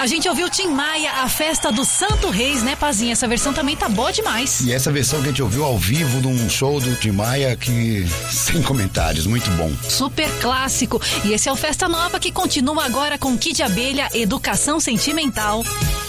A gente ouviu Tim Maia, a festa do Santo Reis, né, Pazinha? Essa versão também tá boa demais. E essa versão que a gente ouviu ao vivo num show do Tim Maia, que sem comentários, muito bom. Super clássico. E esse é o Festa Nova, que continua agora com Kid Abelha, Educação Sentimental.